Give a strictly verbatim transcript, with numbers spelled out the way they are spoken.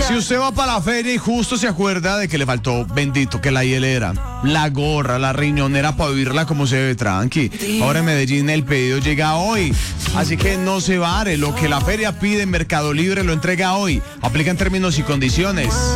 Si usted va para la feria y justo se acuerda de que le faltó, bendito, que la hielera, la gorra, la riñonera para vivirla como se debe, tranqui. Ahora en Medellín el pedido llega hoy. Así que no se vare, lo que la feria pide en Mercado Libre lo entrega hoy. Aplican términos y condiciones.